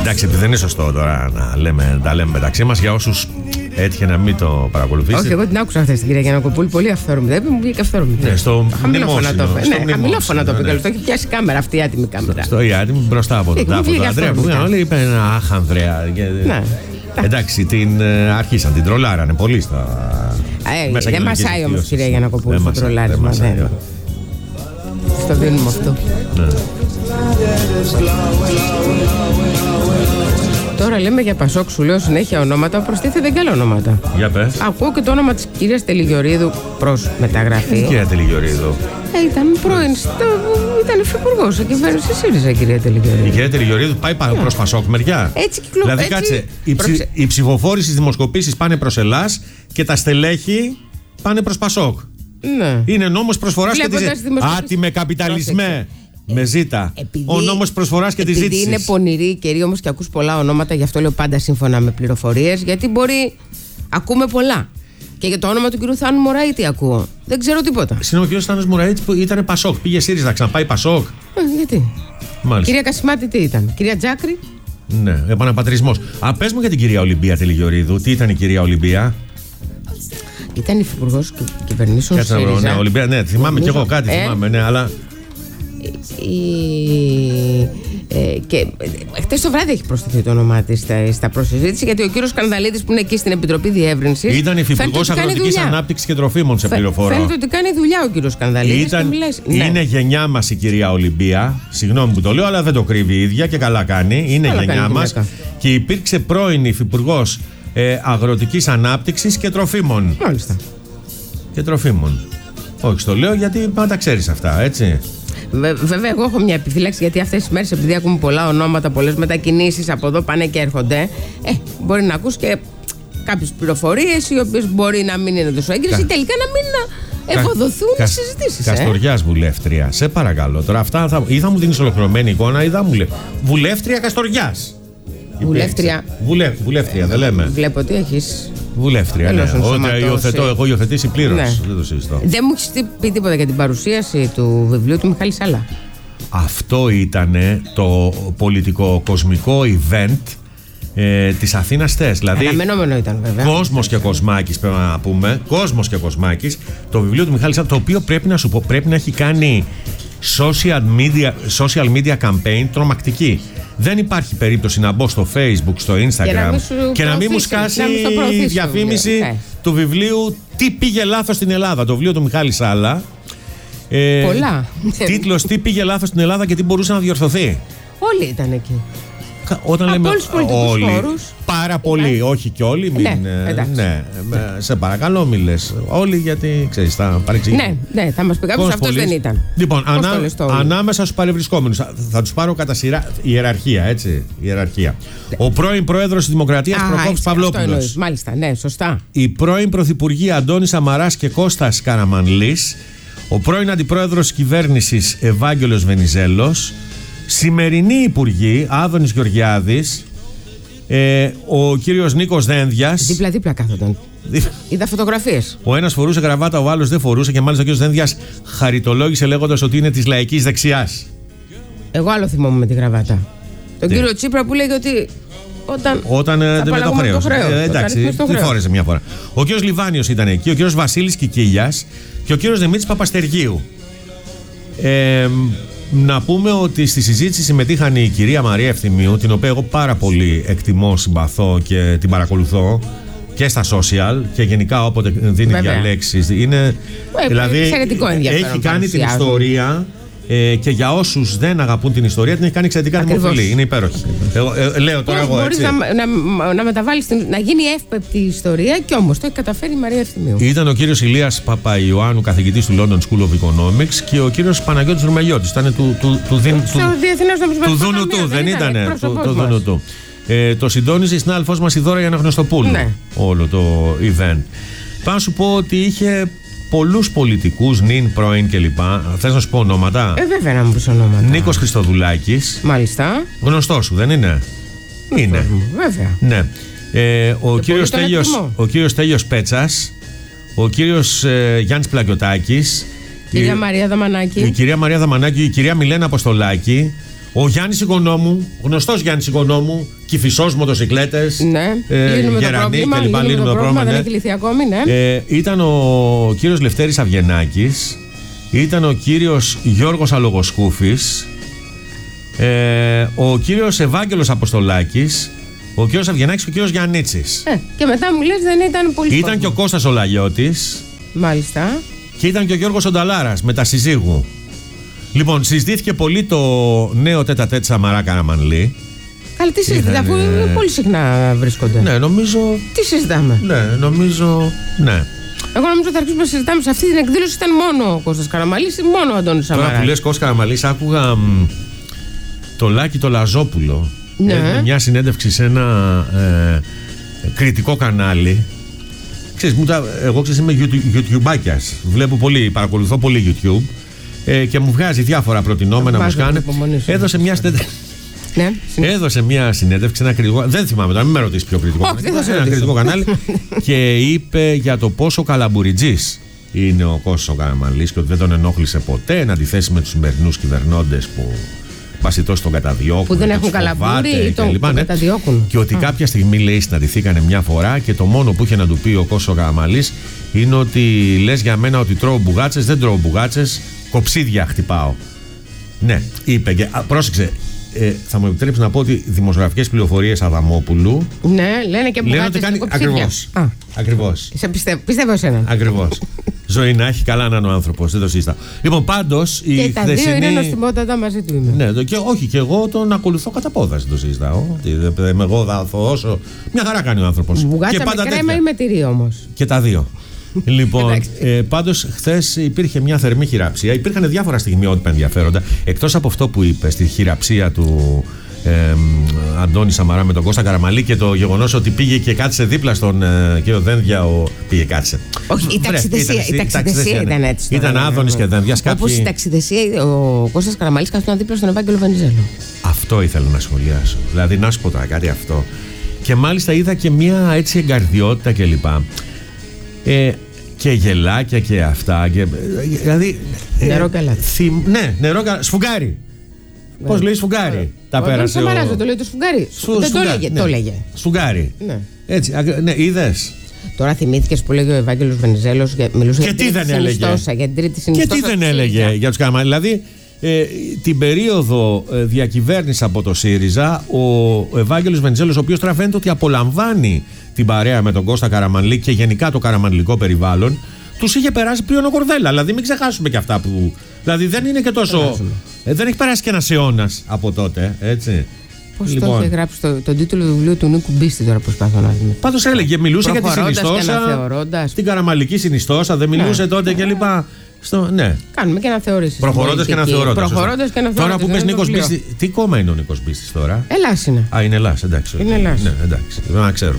Εντάξει, δεν είναι σωστό τώρα να τα λέμε μεταξύ μας, για όσους έτυχε να μην το παρακολουθήσετε. Όχι, εγώ την άκουσα χθες την κυρία Γιαννακοπούλου, πολύ αυθόρμητη. Δεν μου βγήκε αυθόρμητη. Ναι, στο χαμηλόφωνα το είπε. Ναι, χαμηλόφωνα το είπε. Ναι. Το έχει πιάσει κάμερα, αυτή η άτιμη κάμερα. Στο άτιμη μπροστά από τον τάφο του Ανδρέα. Που όλοι είπε αχ, Ανδρέα. Εντάξει, την αρχίσαν, την τρολάρανε πολύ στα. Δεν μασάει όμως η κυρία Γιαννακοπούλου στο τρολάρισμα. Στο δίνουμε αυτό. Τώρα λέμε για Πασόκ, σου λέω συνέχεια ονόματα, προστίθεται και άλλα ονόματα. Για πες. Ακούω και το όνομα της κυρίας Τελιγιορίδου προς μεταγραφή. Η κυρία Τελιγιορίδου. Ήταν πρώην, ήταν υφυπουργός στην κυβέρνηση ΣΥΡΙΖΑ, η κυρία Τελιγιορίδου. Η κυρία Τελιγιορίδου πάει προς Πασόκ μεριά. Έτσι κυκλοφορεί. Δηλαδή κάτσε, οι ψηφοφόροι στις δημοσκοπήσεις πάνε προς Ελλάς και τα στελέχη πάνε προς Πασόκ. Ναι. Είναι νόμος προσφοράς και της άτιμε καπιταλισμέ. Με ζήτα. Ο νόμος προσφοράς και τη ζήτησης. Επειδή είναι πονηρή καιρή όμως και ακούς πολλά ονόματα, γι' αυτό λέω πάντα σύμφωνα με πληροφορίες, γιατί ακούμε πολλά. Και για το όνομα του κ. Θάνου Μωραήτη ακούω. Δεν ξέρω τίποτα. Συγγνώμη, ο κ. Θάνος Μωραήτης που ήταν Πασόκ. Πήγε ΣΥΡΙΖΑ, ξαναπάει Πασόκ. Γιατί. Μάλιστα. Κυρία Κασιμάτη τι ήταν, κυρία Τζάκρη. Ναι, επαναπατρισμός. Πες μου για την κυρία Ολυμπία Τελιγιορίδου. Τι ήταν η κυρία Ολυμπία? Ήταν υφυπουργός κυβερνήσεων ΣΥΡΙΖΑ. Ναι, θυμάμαι κι εγώ κάτι, θυμάμαι, ναι, αλλά. Και χτες το βράδυ έχει προσθεθεί το όνομά της στα προσυζήτηση, γιατί ο κύριος Σκανδαλίδης που είναι εκεί στην Επιτροπή Διεύρυνσης ήταν υφυπουργός Αγροτικής Ανάπτυξης και Τροφίμων, σε πληροφορώ. Φαίνεται ότι κάνει δουλειά ο κύριος Σκανδαλίδης. Είναι γενιά μας η κυρία Ολυμπία. Συγγνώμη που το λέω, αλλά δεν το κρύβει η ίδια και καλά κάνει. Είναι γενιά μας και υπήρξε πρώην υφυπουργός Αγροτικής Ανάπτυξης και Τροφίμων. Μάλιστα. Και Τροφίμων. Όχι, στο λέω γιατί πάντα ξέρεις αυτά, έτσι. Βέβαια, εγώ έχω μια επιφύλαξη, γιατί αυτές τις μέρες, επειδή ακούμε πολλά ονόματα, πολλές μετακινήσεις από εδώ πάνε και έρχονται, μπορεί να ακούς και κάποιες πληροφορίες οι οποίες μπορεί να μην είναι τόσο έγκυρες ή τελικά να μην ευοδοθούν οι συζητήσεις. Καστοριάς βουλεύτρια. Σε παρακαλώ. Τώρα αυτά ή θα μου δίνεις ολοκληρωμένη εικόνα ή θα μου λέει. Βουλεύτρια Καστοριάς. Βουλεύτρια, δεν λέμε. Βλέπω ότι έχεις. Βουλεύτρια, ναι. Έχω υιοθετήσει πλήρως. Ναι. Δεν το συζητώ. Δεν μου έχεις πει τίποτα για την παρουσίαση του βιβλίου του Μιχάλη Σάλα. Αυτό ήταν το πολιτικό-κοσμικό event της Αθήνας ΤΕΣ. Δηλαδή, αναμενόμενο ήταν βέβαια. Κόσμος και Κοσμάκης, πρέπει να πούμε. Κόσμος και Κοσμάκης. Το βιβλίο του Μιχάλη Σάλα, το οποίο πρέπει να σου πω, πρέπει να έχει κάνει social media campaign τρομακτική. Δεν υπάρχει περίπτωση να μπω στο Facebook, στο Instagram και να μην μου σκάσει η διαφήμιση του βιβλίου «Τι πήγε λάθος στην Ελλάδα», το βιβλίο του Μιχάλη Σάλα. Πολλά. Τίτλος «Τι πήγε λάθος στην Ελλάδα και τι μπορούσε να διορθωθεί». Όλοι ήταν εκεί. Όταν από λέμε όλους τους πολιτικούς χώρους. Πάρα πολλοί, όχι και όλοι. Σε παρακαλώ, μη λες όλοι, γιατί ξέρεις, θα παρεξηγήσει. Ναι, θα μας πει κάποιος, αυτός δεν ήταν. Λοιπόν, ανάμεσα στους παρευρισκόμενους, θα τους πάρω κατά σειρά, ιεραρχία, έτσι. Ιεραρχία. Ο πρώην πρόεδρος της Δημοκρατίας, Προκόπης Παυλόπουλος. Μάλιστα, ναι, σωστά. Οι πρώην πρωθυπουργοί Αντώνης Σαμαράς και Κώστας Καραμανλής. Ο πρώην αντιπρόεδρος της κυβέρνησης Ευάγγελος Βενιζέλος. Σημερινοί υπουργοί, Άδωνης Γεωργιάδης, ο κύριος Νίκος Δένδιας. Δίπλα-δίπλα κάθονταν. Είδα φωτογραφίες. Ο ένας φορούσε γραβάτα, ο άλλος δεν φορούσε και μάλιστα ο κύριος Δένδιας χαριτολόγησε λέγοντας ότι είναι της λαϊκής δεξιάς. Εγώ άλλο θυμόμαι με τη γραβάτα. Τον κύριο Τσίπρα που λέγει ότι όταν δεν με το χρέος. Εντάξει, τη φόρεσε μια φορά. Ο κύριος Λιβάνιος ήταν εκεί, ο κύριος Βασίλης Κικίλιας και ο κύριος Δημήτρης Παπαστεργίου. Να πούμε ότι στη συζήτηση συμμετείχαν η κυρία Μαρία Ευθυμίου, την οποία εγώ πάρα πολύ εκτιμώ, συμπαθώ και την παρακολουθώ και στα social και γενικά όποτε δίνει διαλέξεις. Είναι, δηλαδή έχει κάνει την ιστορία και για όσους δεν αγαπούν την ιστορία την έχει κάνει εξαιρετικά δημοφιλή. Είναι υπέροχη. Λέω τώρα εγώ έτσι. Να μεταβάλεις, να γίνει εύπεπτη ιστορία και όμως το έχει καταφέρει η Μαρία Ευθυμίου. Ήταν ο κύριος Ηλίας Παπαϊωάννου, καθηγητής του London School of Economics, και ο κύριος Παναγιώτης Ρουμελιώτης. Ήταν του Δούνου του, δεν ήταν. Του Δούνου του. Το συντόνιζε η συνάδελφός μας η Δώρα Γιανναγνωστοπούλου. Όλο το event. Πάω να σου πω ότι είχε πολλούς πολιτικούς, νυν, πρώην κλπ. Θες να σου πω ονόματα? Βέβαια να μου πεις ονόματα. Νίκος Χριστοδουλάκης. Μάλιστα. Γνωστός σου, δεν είναι? Είναι. Βέβαια. Ναι. Ο κύριος Τέλειος Πέτσας. Ο κύριος Γιάννης Πλακιωτάκης. Κυρία Μαρία Δαμανάκη. Η κυρία Μαρία Δαμανάκη. Η κυρία Μιλένα Αποστολάκη. Ο Γιάννης Οικονόμου, γνωστός Γιάννης Οικονόμου, Κηφισός, μοτοσικλέτες. Ναι, Γερανή κλπ. Λύνουμε το πρόβλημα. Δεν έχει λυθεί ακόμη, ναι. Ήταν ο κύριος Λευτέρης Αυγενάκης, ήταν ο κύριος Γιώργος Αλογοσκούφης, ο κύριος Ευάγγελος Αποστολάκης, ο κύριος Αυγενάκης και ο κύριος Γιαννίτσης. Και μετά μου λες δεν ήταν πολύ. Ήταν και ο Κώστας ο Λαγιώτης. Μάλιστα. Και ήταν και ο Γιώργος Ονταλάρας με τα συζύγου. Λοιπόν, συζητήθηκε πολύ το νέο τέτα-τέτ Σαμαρά Καραμανλή. Καλά, τι συζητάτε, αφού πολύ συχνά βρίσκονται. Ναι, νομίζω. Τι συζητάμε. Ναι, νομίζω. Ναι. Εγώ νομίζω ότι θα αρχίσουμε να συζητάμε. Σε αυτή την εκδήλωση ήταν μόνο ο Κώστας Καραμανλής ή μόνο ο Αντώνης Σαμαράς. Τώρα που λες Κώστας Καραμανλής, άκουγα το Λάκη το Λαζόπουλο. Ναι. Μια συνέντευξη σε ένα κριτικό κανάλι. Ξέρεις, εγώ είμαι YouTubeάκιας. Βλέπω πολύ, παρακολουθώ πολύ YouTube. Και μου βγάζει διάφορα προτινόμενα, μου σκάνε. Έδωσε μια συνέντευξη. Ναι, έδωσε μια συνέντευξη, ένα κριτικό. Δεν θυμάμαι τώρα, μην με ρωτήσει πιο κριτικό. Ένα κριτικό κανάλι. Και είπε για το πόσο καλαμπουριτζής είναι ο Κώστας ο Καραμανλής και ότι δεν τον ενόχλησε ποτέ να αντιθέσει με τους σημερινούς κυβερνώντες που πασιτός τον καταδιώκουν. Που δεν έχουν καλαμπούρι ή τον καταδιώκουν. Και ότι κάποια στιγμή, λέει, συναντηθήκανε μια φορά και το μόνο που είχε να του πει ο Κώστας ο Καραμανλής είναι ότι λες για μένα ότι τρώω μπουγάτσες, δεν τρώω μπουγάτσες, κοψίδια χτυπάω. Ναι, είπε και πρόσεξε. Θα μου επιτρέψει να πω ότι δημοσιογραφικές πληροφορίες Αδαμόπουλου. Ναι, λένε και μπουγάτσες και κοψίδια. Ακριβώς. Πιστεύω εσέναν. Ακριβώς. Ζωή να έχει, καλά να είναι ο άνθρωπος, δεν το συζητάω. Λοιπόν, πάντως. Και τα δύο είναι νοστιμότατα μαζί του είμαι. Ναι, και όχι, και εγώ τον ακολουθώ κατά πόδα, δεν το συζητάω. Εγώ θα αθωώσω. Μια χαρά κάνει ο άνθρωπος. Μπουγάτσα με κρέμα ή με τυρί όμως. Και τα δύο. Λοιπόν, πάντως χθες υπήρχε μια θερμή χειραψία. Υπήρχαν διάφορα στιγμιότυπα ενδιαφέροντα. Εκτός από αυτό που είπε στη χειραψία του Αντώνη Σαμαρά με τον Κώστα Καραμανλή και το γεγονός ότι πήγε και κάτσε δίπλα στον κύριο Δένδια. Πήγε κάτσε. Όχι, η ταξιδεσία ήταν έτσι. Ήταν Άδωνης και Δένδια. Όπως η ταξιδεσία, ο Κώστας Καραμανλής καθόταν δίπλα στον Ευάγγελο Βενιζέλο. Αυτό ήθελα να σχολιάσω. Δηλαδή, να σου πω τώρα κάτι αυτό. Και μάλιστα είδα και μια έτσι εγκαρδιότητα κλπ. Και γελάκια και αυτά. Δηλαδή. Νερό καλά. Ναι, νερό καλά. Σφουγγάρι. Πώς λέει σφουγγάρι. Τα πέρασε. Δεν το λέει το σφουγγάρι. Δεν το λέγε. Το λέγε. Σφουγγάρι. Έτσι. Ναι, είδες. Τώρα θυμήθηκες που λέγει ο Ευάγγελος Βενιζέλος. Μιλούσε για την τρίτη συνιστόσα. Και τι δεν έλεγε για τους Καραμανλή. Δηλαδή. Την περίοδο διακυβέρνηση από το ΣΥΡΙΖΑ, ο Ευάγγελος Βενιζέλος, ο οποίος τώρα φαίνεται ότι απολαμβάνει την παρέα με τον Κώστα Καραμανλή και γενικά το καραμανλικό περιβάλλον, τους είχε περάσει πλέον ο Κορδέλα. Δηλαδή, μην ξεχάσουμε και αυτά που. Δηλαδή, δεν είναι και τόσο. Δεν έχει περάσει και ένας αιώνας από τότε, έτσι. Πώς το είχε γράψει τον τίτλο του βιβλίου του Νίκου Μπίστη, τώρα προσπαθώ να δούμε. Πάντως έλεγε, μιλούσε για τη συνιστόσα. Την καραμανλική συνιστόσα, δεν μιλούσε τότε κλπ. Ναι. Κάνουμε και αναθεωρήσεις. Προχωρώντας και αναθεωρώντας. Τώρα που πες Νίκος Μπίστης, τι κόμμα είναι ο Νίκος Μπίστης τώρα? Ελλάς είναι. Είναι Ελλάς, εντάξει. Είναι Ελλάς. Ναι, εντάξει, να ξέρουμε.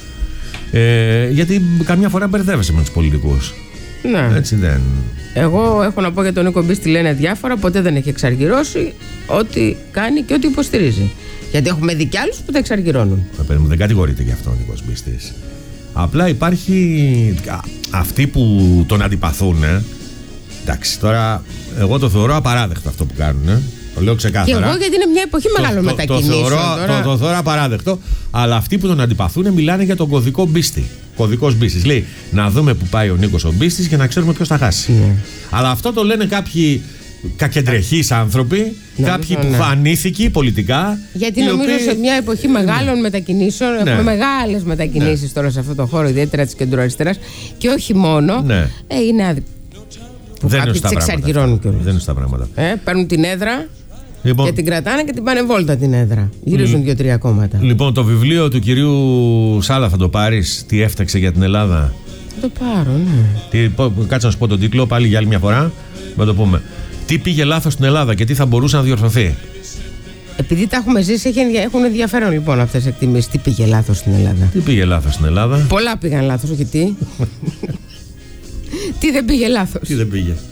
Γιατί καμιά φορά μπερδεύεσαι με τους πολιτικούς. Ναι. Έτσι δεν. Εγώ έχω να πω για τον Νίκο Μπίστη, λένε διάφορα, ποτέ δεν έχει εξαργυρώσει ό,τι κάνει και ό,τι υποστηρίζει. Γιατί έχουμε δει κι άλλους που τα εξαργυρώνουν. Δεν κατηγορείται γι' αυτό ο Νίκος Μπίστης. Απλά υπάρχει αυτοί που τον αντιπαθούν. Εντάξει, τώρα εγώ το θεωρώ απαράδεκτο αυτό που κάνουν. Το λέω ξεκάθαρα. Και εγώ, γιατί είναι μια εποχή μεγάλων μετακινήσεων. Το θεωρώ απαράδεκτο. Αλλά αυτοί που τον αντιπαθούν μιλάνε για τον κωδικό Μπίστη. Κωδικός Μπίστης. Λέει να δούμε που πάει ο Νίκος ο Μπίστης και να ξέρουμε ποιος θα χάσει. Αλλά αυτό το λένε κάποιοι κακεντρεχείς άνθρωποι, κάποιοι που φανήθηκαν πολιτικά. Γιατί νομίζω σε μια εποχή μεγάλων μετακινήσεων, έχουμε μεγάλες μετακινήσεις τώρα σε αυτό το χώρο, ιδιαίτερα της κεντροαριστεράς και όχι μόνο. Είναι άδικο. Δεν είναι στα πράγματα. Δεν είναι στα πράγματα. Παίρνουν την έδρα και την κρατάνε και την πάνε βόλτα την έδρα. Γυρίζουν 2-3 κόμματα. Λοιπόν, το βιβλίο του κυρίου Σάλα θα το πάρεις? Τι έφταξε για την Ελλάδα? Θα το πάρω, ναι. Κάτσε να σου πω τον τίτλο πάλι για άλλη μια φορά. Να το πούμε. Τι πήγε λάθος στην Ελλάδα και τι θα μπορούσε να διορθωθεί? Επειδή τα έχουμε ζήσει, έχουν ενδιαφέρον λοιπόν αυτές οι εκτιμήσεις. Τι πήγε λάθος στην Ελλάδα? Τι πήγε λάθος στην Ελλάδα? Πολλά πήγαν λάθος, όχι τι. Τι δεν πήγε λάθος? Τι δεν πήγε?